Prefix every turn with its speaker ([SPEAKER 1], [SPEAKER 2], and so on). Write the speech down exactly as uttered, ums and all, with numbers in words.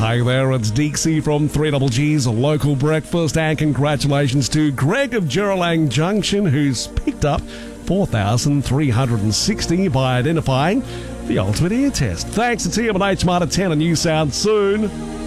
[SPEAKER 1] Hey there, it's Dixie from three Double G's Local Breakfast, and congratulations to Greg of Juralang Junction, who's picked up four thousand three hundred sixty by identifying the ultimate ear test. Thanks to T M and H Marta ten, and you sound soon.